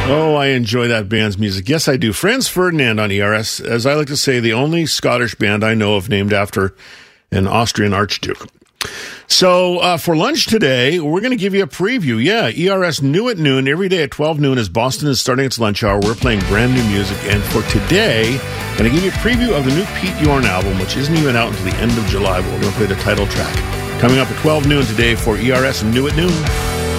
Oh, I enjoy that band's music. Yes, I do. Franz Ferdinand on ERS, as I like to say, the only Scottish band I know of named after an Austrian archduke. So for lunch today, we're going to give you a preview. Yeah, ERS new at noon, every day at 12 noon as Boston is starting its lunch hour. We're playing brand new music. And for today, I'm going to give you a preview of the new Pete Yorn album, which isn't even out until the end of July, but we're going to play the title track. Coming up at 12 noon today for ERS new at noon.